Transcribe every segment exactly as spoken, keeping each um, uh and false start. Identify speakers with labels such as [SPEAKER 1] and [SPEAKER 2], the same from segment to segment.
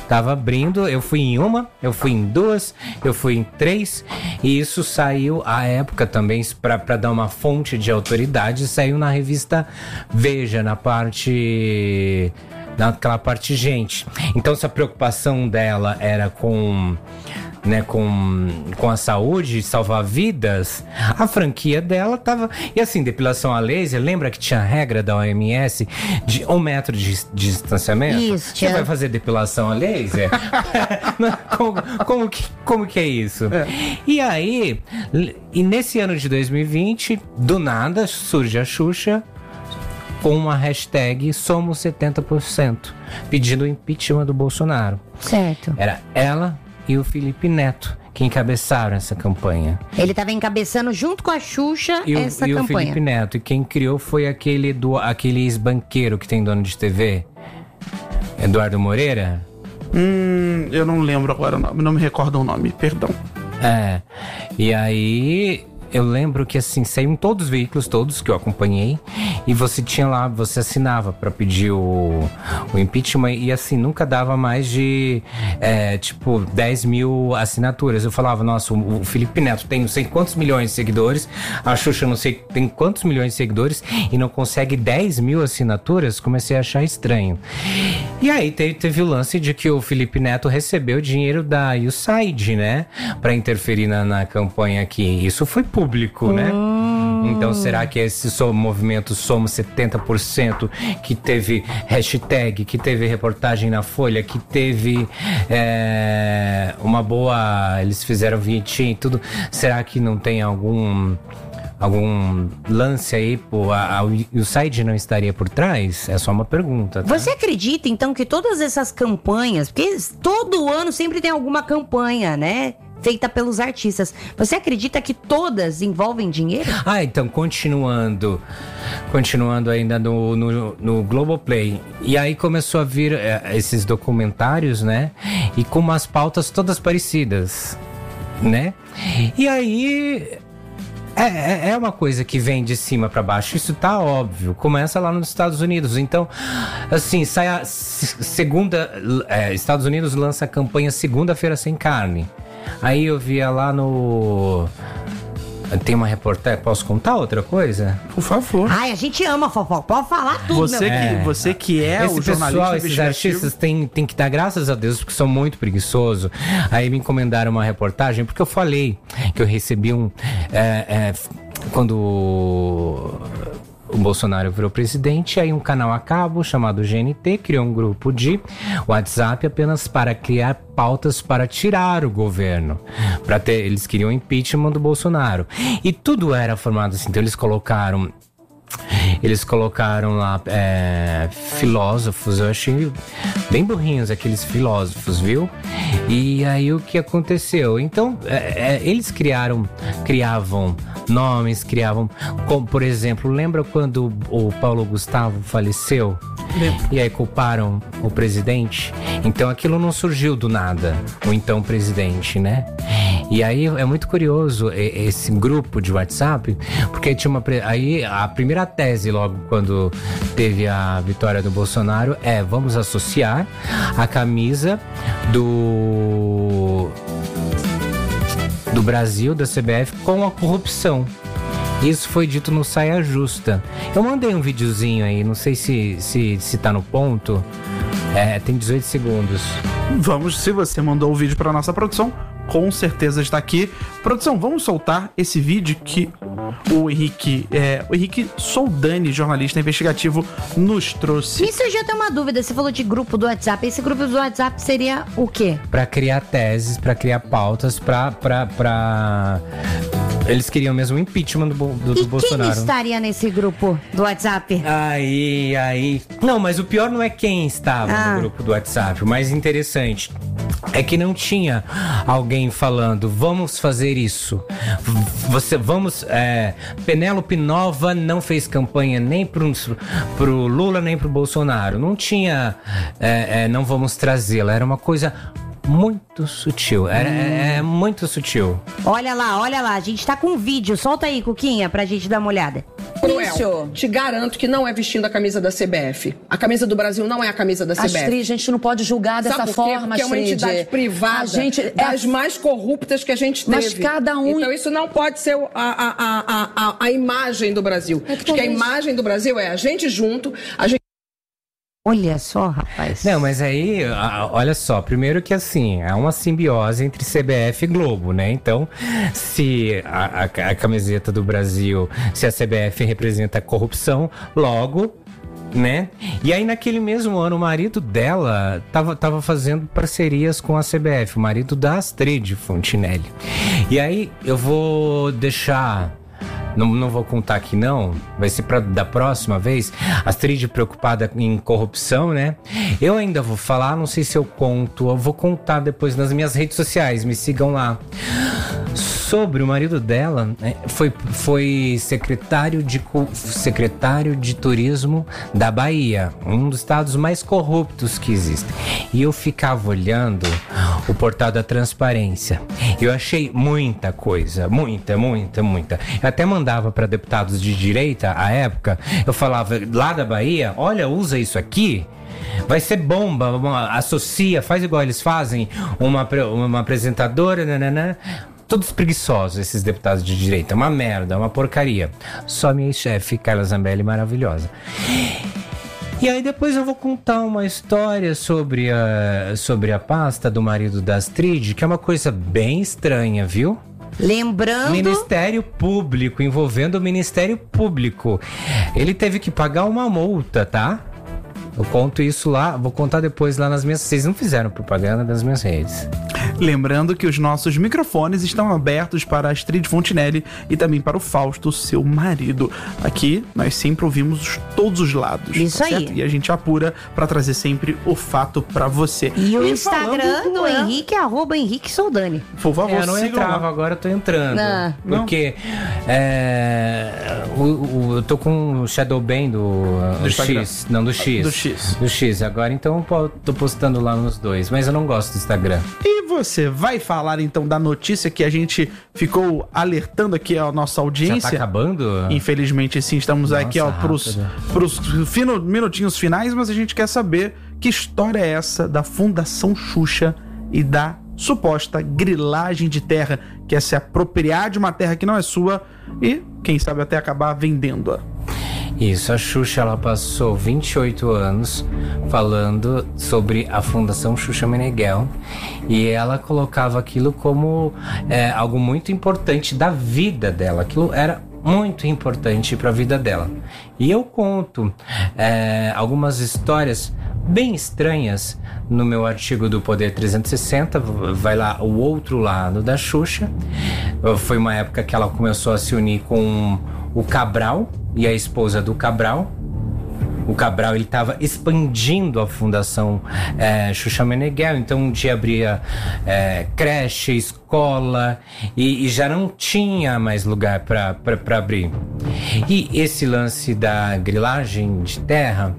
[SPEAKER 1] Tava abrindo, eu fui em uma, eu fui em duas, eu fui em três. E isso saiu, à época também, para dar uma fonte de autoridade, saiu na revista Veja, na parte... naquela parte gente. Então, se a preocupação dela era com... Né, com, com a saúde, salvar vidas, a franquia dela tava... E assim, depilação a laser, lembra que tinha a regra da O M S de um metro de, de distanciamento?
[SPEAKER 2] Isso,
[SPEAKER 1] Você vai fazer depilação a laser? como, como, que, como que é isso? É. E aí, e nesse ano de dois mil e vinte, do nada, surge a Xuxa com uma hashtag Somos setenta por cento, pedindo o impeachment do Bolsonaro.
[SPEAKER 2] Certo.
[SPEAKER 1] Era ela e o Felipe Neto que encabeçaram essa campanha.
[SPEAKER 2] Ele estava encabeçando junto com a Xuxa
[SPEAKER 1] e
[SPEAKER 2] essa
[SPEAKER 1] o, e
[SPEAKER 2] campanha. E
[SPEAKER 1] o Felipe Neto. E quem criou foi aquele, do, aquele ex-banqueiro que tem dono de T V. Eduardo Moreira?
[SPEAKER 3] Hum, eu não lembro agora o nome. Não me recordo o nome, perdão.
[SPEAKER 1] É. E aí... Eu lembro que assim, saíam todos os veículos, todos que eu acompanhei, e você tinha lá, você assinava pra pedir o, o impeachment, e assim, nunca dava mais de, é, tipo, dez mil assinaturas. Eu falava, nossa, o, o Felipe Neto tem não sei quantos milhões de seguidores, a Xuxa não sei tem quantos milhões de seguidores, e não consegue dez mil assinaturas, comecei a achar estranho. E aí teve, teve o lance de que o Felipe Neto recebeu dinheiro da U S A I D, né, pra interferir na, na campanha aqui. Isso foi público, né? Hum. Então, será que esse movimento Somos setenta por cento, que teve hashtag, que teve reportagem na Folha, que teve é, uma boa... Eles fizeram vinhetinha e tudo. Será que não tem algum... algum lance aí, pô, a, a, o S A I D não estaria por trás? É só uma pergunta, tá?
[SPEAKER 2] Você acredita, então, que todas essas campanhas, porque todo ano sempre tem alguma campanha, né? Feita pelos artistas. Você acredita que todas envolvem dinheiro?
[SPEAKER 1] Ah, então, continuando. Continuando ainda no, no, no Globoplay. E aí começou a vir é, esses documentários, né? E com umas pautas todas parecidas, né? E aí... É, é uma coisa que vem de cima pra baixo, isso tá óbvio. Começa lá nos Estados Unidos. Então, assim, sai a segunda... É, Estados Unidos lança a campanha Segunda-feira Sem Carne. Aí eu via lá no... Tem uma reportagem, posso contar outra coisa?
[SPEAKER 3] Por favor.
[SPEAKER 2] Ai, a gente ama fofoca, pode falar tudo,
[SPEAKER 3] você
[SPEAKER 2] meu.
[SPEAKER 3] Que,
[SPEAKER 1] é.
[SPEAKER 3] Você que é
[SPEAKER 1] Esse
[SPEAKER 3] o jornalista
[SPEAKER 1] pessoal, esses artistas têm tem que dar graças a Deus, porque são muito preguiçosos. Aí me encomendaram uma reportagem, porque eu falei que eu recebi um... É, é, quando... o Bolsonaro virou presidente, aí um canal a cabo chamado G N T criou um grupo de WhatsApp apenas para criar pautas para tirar o governo. Para ter, eles queriam impeachment do Bolsonaro. E tudo era formado assim, então eles colocaram... Eles colocaram lá é, filósofos, eu achei bem burrinhos aqueles filósofos, viu? E aí o que aconteceu? Então, é, é, eles criaram, criavam nomes, criavam, como por exemplo, lembra quando o Paulo Gustavo faleceu? Lembra. E aí culparam o presidente? Então aquilo não surgiu do nada, o então presidente, né? E aí é muito curioso esse grupo de WhatsApp, porque tinha uma... Aí a primeira tese logo quando teve a vitória do Bolsonaro é: vamos associar a camisa do... do Brasil, da C B F, com a corrupção. Isso foi dito no Saia Justa. Eu mandei um videozinho aí, não sei se, se, se tá no ponto. É, tem dezoito segundos.
[SPEAKER 3] Vamos, se você mandou o vídeo para nossa produção, com certeza está aqui. Produção, vamos soltar esse vídeo que o Henrique, é, o Henrique Soldani, jornalista investigativo, nos trouxe.
[SPEAKER 2] Me surgiu até uma dúvida, você falou de grupo do WhatsApp. Esse grupo do WhatsApp seria o quê?
[SPEAKER 1] Para criar teses, para criar pautas, para... pra, pra... Eles queriam mesmo o impeachment do, do, do
[SPEAKER 2] e
[SPEAKER 1] Bolsonaro.
[SPEAKER 2] E quem estaria nesse grupo do WhatsApp?
[SPEAKER 1] Aí, aí... Não, mas o pior não é quem estava ah. no grupo do WhatsApp. O mais interessante é que não tinha alguém falando: vamos fazer isso. Você, vamos... É, Penélope Nova não fez campanha nem pro, pro Lula, nem pro Bolsonaro. Não tinha... É, é, não vamos trazê-la. Era uma coisa... muito sutil, é, hum. é muito sutil.
[SPEAKER 2] Olha lá, olha lá, a gente tá com um vídeo, solta aí, Cuquinha, pra gente dar uma olhada.
[SPEAKER 4] Com Rafael, te garanto que não é vestindo a camisa da C B F. A camisa do Brasil não é a camisa da C B F.
[SPEAKER 5] Astrid, a gente não pode julgar dessa
[SPEAKER 4] Sabe por quê?
[SPEAKER 5] forma,
[SPEAKER 4] Porque é uma
[SPEAKER 5] Astrid.
[SPEAKER 4] entidade privada,
[SPEAKER 5] A gente é...
[SPEAKER 4] das mais corruptas que a gente teve.
[SPEAKER 5] Mas cada um...
[SPEAKER 4] Então isso não pode ser a, a, a, a, a imagem do Brasil.
[SPEAKER 5] É que
[SPEAKER 4] Acho que a
[SPEAKER 5] talvez...
[SPEAKER 4] imagem do Brasil é a gente junto, a gente...
[SPEAKER 2] Olha só, rapaz.
[SPEAKER 1] Não, mas aí, olha só, primeiro que assim, é uma simbiose entre C B F e Globo, né? Então, se a, a, a camiseta do Brasil, se a C B F representa a corrupção, logo, né? E aí, naquele mesmo ano, o marido dela tava, tava fazendo parcerias com a C B F, o marido da Astrid Fontinelli. E aí, eu vou deixar... Não, não vou contar aqui não, vai ser pra, da próxima vez. Astrid preocupada em corrupção, né? Eu ainda vou falar, não sei se eu conto, eu vou contar depois nas minhas redes sociais, me sigam lá. Sobre o marido dela, foi, foi secretário, de, secretário de turismo da Bahia, um dos estados mais corruptos que existem. E eu ficava olhando o portal da transparência. Eu achei muita coisa, muita, muita, muita. Eu até mandava para deputados de direita, à época, eu falava, lá da Bahia, olha, usa isso aqui. Vai ser bomba, uma, associa, faz igual eles fazem, uma, uma apresentadora, nananã. Todos preguiçosos, esses deputados de direita. Uma merda, uma porcaria. Só minha chefe, Carla Zambelli, maravilhosa. E aí depois eu vou contar uma história sobre a, sobre a pasta do marido da Astrid, que é uma coisa bem estranha, viu?
[SPEAKER 2] Lembrando...
[SPEAKER 1] Ministério Público, envolvendo o Ministério Público. Ele teve que pagar uma multa, tá? Eu conto isso lá, vou contar depois lá nas minhas... Vocês não fizeram propaganda das minhas redes.
[SPEAKER 3] Lembrando que os nossos microfones estão abertos para a Astrid Fontinelli e também para o Fausto, seu marido. Aqui, nós sempre ouvimos todos os lados.
[SPEAKER 2] Isso aí.
[SPEAKER 3] Certo? E a gente apura para trazer sempre o fato para você.
[SPEAKER 2] E o
[SPEAKER 3] e
[SPEAKER 2] Instagram do
[SPEAKER 3] é...
[SPEAKER 2] Henrique é arroba Henrique Soldani.
[SPEAKER 3] Por favor,
[SPEAKER 1] é, eu não
[SPEAKER 3] sigam
[SPEAKER 1] entrava,
[SPEAKER 3] lá.
[SPEAKER 1] agora eu tô entrando.
[SPEAKER 2] Não.
[SPEAKER 1] Porque é, o, o, eu tô com o Shadowban do,
[SPEAKER 3] do
[SPEAKER 1] X. Não, do X.
[SPEAKER 3] Do X.
[SPEAKER 1] Do X. Agora, então, eu tô postando lá nos dois. Mas eu não gosto do Instagram.
[SPEAKER 3] E você vai falar, então, da notícia que a gente ficou alertando aqui a nossa audiência?
[SPEAKER 1] Já tá acabando?
[SPEAKER 3] Infelizmente, sim. Estamos
[SPEAKER 1] Nossa,
[SPEAKER 3] aqui, ó, pros, pros fino, minutinhos finais, mas a gente quer saber que história é essa da Fundação Xuxa e da suposta grilagem de terra, que é se apropriar de uma terra que não é sua e, quem sabe, até acabar vendendo-a.
[SPEAKER 1] Isso, a Xuxa, ela passou vinte e oito anos falando sobre a Fundação Xuxa Meneghel e ela colocava aquilo como é, algo muito importante da vida dela. Aquilo era muito importante para a vida dela. E eu conto é, algumas histórias bem estranhas no meu artigo do Poder trezentos e sessenta, vai lá o outro lado da Xuxa. Foi uma época que ela começou a se unir com o Cabral e a esposa do Cabral. O Cabral, ele estava expandindo a Fundação é, Xuxa Meneghel, então um dia abria é, creche, escola e, e já não tinha mais lugar para abrir. E esse lance da grilagem de terra,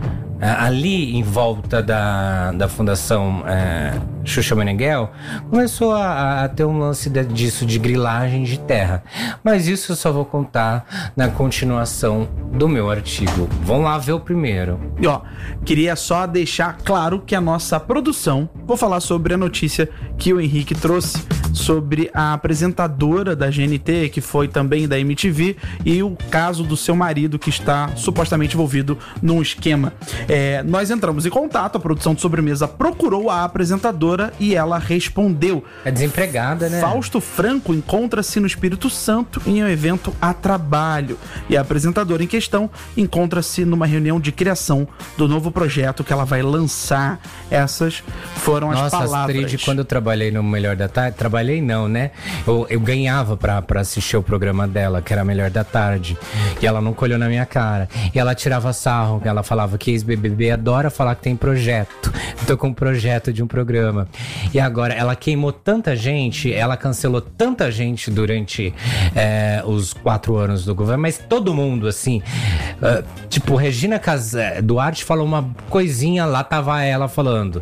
[SPEAKER 1] ali em volta da, da Fundação é, Xuxa Meneghel, começou a, a ter um lance de, disso de grilagem de terra. Mas isso eu só vou contar na continuação do meu artigo. Vão lá ver o primeiro.
[SPEAKER 3] E ó, queria só deixar claro que a nossa produção, vou falar sobre a notícia que o Henrique trouxe sobre a apresentadora da G N T, que foi também da M T V, e o caso do seu marido que está supostamente envolvido num esquema. É, nós entramos em contato, a produção de Sobremesa procurou a apresentadora e ela respondeu.
[SPEAKER 1] É desempregada, né?
[SPEAKER 3] Fausto Franco encontra-se no Espírito Santo em um evento a trabalho. E a apresentadora em questão encontra-se numa reunião de criação do novo projeto que ela vai lançar. Essas foram as
[SPEAKER 1] Nossa,
[SPEAKER 3] palavras.
[SPEAKER 1] Astrid, quando eu trabalhei no Melhor da Tarde, trabalhei não, né? Eu, eu ganhava pra, pra assistir o programa dela, que era Melhor da Tarde. E ela nunca olhou na minha cara. E ela tirava sarro, ela falava que ex-B B B adora falar que tem projeto. Eu tô com um projeto de um programa. E agora, ela queimou tanta gente, ela cancelou tanta gente durante é, os quatro anos do governo, mas todo mundo, assim, uh, tipo, Regina Casé, Duarte falou uma coisinha, lá tava ela falando.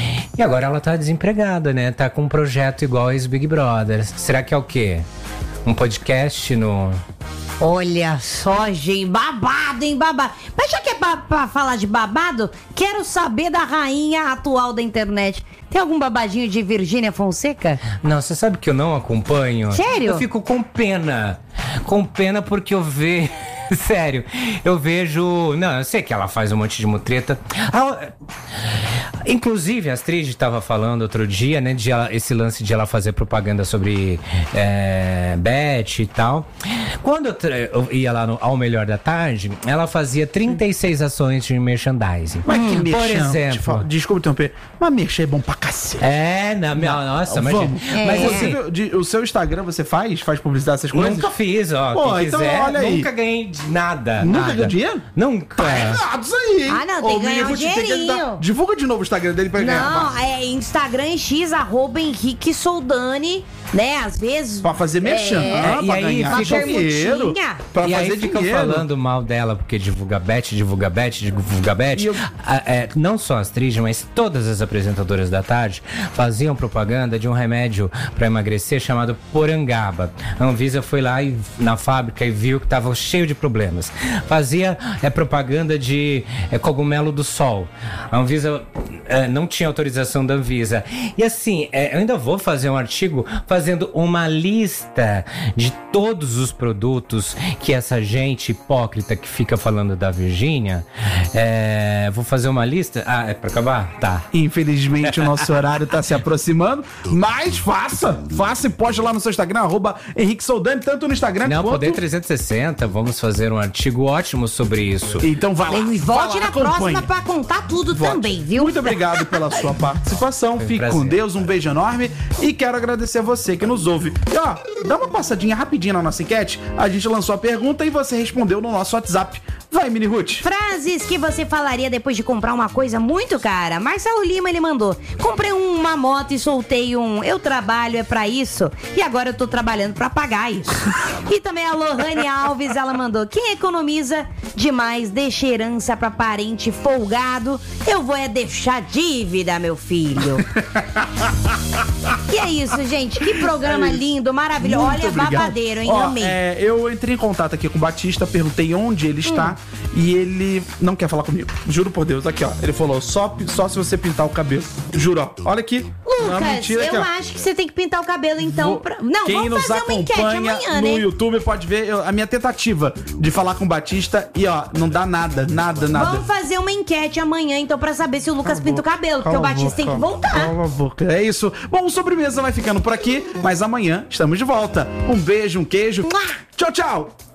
[SPEAKER 1] E agora ela tá desempregada, né? Tá com um projeto igual a ex-Big Brother. Será que é o quê? Um podcast no...
[SPEAKER 2] Olha só, gente, babado, hein, babado. Mas já que é pra, pra falar de babado, quero saber da rainha atual da internet. Tem algum babadinho de Virgínia Fonseca?
[SPEAKER 1] Não, você sabe que eu não acompanho?
[SPEAKER 2] Sério?
[SPEAKER 1] Eu fico com pena. Com pena porque eu vejo... Sério, eu vejo... Não, eu sei que ela faz um monte de mutreta. Ah, inclusive, a Astrid estava falando outro dia, né, de ela, esse lance de ela fazer propaganda sobre é, Beth e tal. Quando eu, tra- eu ia lá no Ao Melhor da Tarde, ela fazia trinta e seis ações de merchandising.
[SPEAKER 3] Mas que
[SPEAKER 1] Por
[SPEAKER 3] merchan,
[SPEAKER 1] exemplo...
[SPEAKER 3] te falo- Desculpa interromper, mas merchan é bom pra cacete.
[SPEAKER 1] É, na minha, nossa, mas,
[SPEAKER 3] Vamos.
[SPEAKER 1] mas
[SPEAKER 2] É.
[SPEAKER 1] assim,
[SPEAKER 3] Você, de- o seu Instagram você faz? Faz publicidade dessas coisas?
[SPEAKER 1] nunca fiz, ó.
[SPEAKER 3] Pô,
[SPEAKER 1] quem
[SPEAKER 3] então
[SPEAKER 1] quiser,
[SPEAKER 3] olha aí.
[SPEAKER 1] nunca ganhei de nada.
[SPEAKER 3] Nunca
[SPEAKER 1] nada.
[SPEAKER 3] ganhou dinheiro?
[SPEAKER 1] Nunca.
[SPEAKER 3] Tá errado isso aí, hein?
[SPEAKER 2] Ah, não, tem
[SPEAKER 3] Ô,
[SPEAKER 2] que ganhar um
[SPEAKER 3] Minirute, tem que
[SPEAKER 2] dinheirinho.
[SPEAKER 3] ajudar. Divulga de novo o Instagram dele pra ganhar.
[SPEAKER 2] Não, é Instagram X, arroba Henrique Soldani, né? Às vezes.
[SPEAKER 3] Pra fazer merchan.
[SPEAKER 2] É,
[SPEAKER 3] ah,
[SPEAKER 1] e
[SPEAKER 3] pra
[SPEAKER 1] aí
[SPEAKER 3] ganhar
[SPEAKER 1] fica-
[SPEAKER 3] dinheiro. Pra
[SPEAKER 1] e
[SPEAKER 3] fazer
[SPEAKER 1] aí ficam
[SPEAKER 3] dinheiro.
[SPEAKER 1] falando mal dela, porque divulga Beth, divulga Beth, divulga Beth.
[SPEAKER 3] E eu-
[SPEAKER 1] Ah, é, não só as Astrid, mas todas as apresentadoras da tarde faziam propaganda de um remédio pra emagrecer chamado Porangaba. A Anvisa foi lá e, na fábrica e viu que tava cheio de problemas. Fazia é, propaganda de é, cogumelo do sol. A Anvisa é, não tinha autorização da Anvisa. E assim, é, eu ainda vou fazer um artigo fazendo uma lista de todos os produtos que essa gente hipócrita que fica falando da Virgínia, é, vou fazer uma lista. Ah, é pra acabar? Tá.
[SPEAKER 3] Infelizmente o nosso horário tá se aproximando, mas faça, faça e poste lá no seu Instagram, arroba Henrique Soldani, tanto no Instagram
[SPEAKER 1] Não,
[SPEAKER 3] quanto...
[SPEAKER 1] Poder trezentos e sessenta, vamos fazer um artigo ótimo sobre isso.
[SPEAKER 3] Então vai lá.
[SPEAKER 2] E
[SPEAKER 3] vai
[SPEAKER 2] volte
[SPEAKER 3] lá,
[SPEAKER 2] na
[SPEAKER 3] acompanhe.
[SPEAKER 2] próxima pra contar tudo
[SPEAKER 3] Volte.
[SPEAKER 2] também, viu?
[SPEAKER 3] Muito obrigado pela sua participação.
[SPEAKER 1] um
[SPEAKER 3] Fique
[SPEAKER 1] prazer.
[SPEAKER 3] com Deus, um beijo enorme. E quero agradecer a você que nos ouve. E ó, dá uma passadinha rapidinho na nossa enquete. A gente lançou a pergunta e você respondeu no nosso WhatsApp. Vai, Mini Ruth.
[SPEAKER 2] Frases que você falaria depois de comprar uma coisa muito cara. Marcelo Lima, ele mandou: comprei uma moto e soltei um eu trabalho é pra isso e agora eu tô trabalhando pra pagar isso. E também a Lohane Alves, ela mandou: quem economiza demais deixa herança pra parente folgado, eu vou é deixar dívida, meu filho. E é isso, gente, que programa
[SPEAKER 3] É isso.
[SPEAKER 2] lindo, maravilhoso.
[SPEAKER 3] Muito
[SPEAKER 2] Olha,
[SPEAKER 3] obrigado.
[SPEAKER 2] babadeiro, hein?
[SPEAKER 3] Ó,
[SPEAKER 2] Amei.
[SPEAKER 3] é, eu entrei em contato aqui com o Batista, perguntei onde ele está e ele não quer falar comigo. Juro por Deus, aqui ó. Ele falou só, só se você pintar o cabelo. Juro, ó. Olha aqui. Não é
[SPEAKER 2] Lucas,
[SPEAKER 3] mentira, aqui,
[SPEAKER 2] eu
[SPEAKER 3] ó.
[SPEAKER 2] acho que você tem que pintar o cabelo então.
[SPEAKER 3] Vou-
[SPEAKER 2] pra- Não,
[SPEAKER 3] Quem
[SPEAKER 2] vamos
[SPEAKER 3] nos
[SPEAKER 2] fazer uma enquete
[SPEAKER 3] acompanha
[SPEAKER 2] amanhã,
[SPEAKER 3] no
[SPEAKER 2] né?
[SPEAKER 3] YouTube pode ver eu- a minha tentativa de falar com o Batista e ó, não dá nada, nada, nada.
[SPEAKER 2] Vamos fazer uma enquete amanhã, então, pra saber se o Lucas pinta o cabelo, porque
[SPEAKER 3] Cala
[SPEAKER 2] o
[SPEAKER 3] a
[SPEAKER 2] Batista tem que
[SPEAKER 3] boca,
[SPEAKER 2] voltar.
[SPEAKER 3] Cala a boca. É isso. Bom, o Sobremesa vai ficando por aqui, mas amanhã estamos de volta. Um beijo, um queijo.
[SPEAKER 2] Mua!
[SPEAKER 3] Tchau, tchau.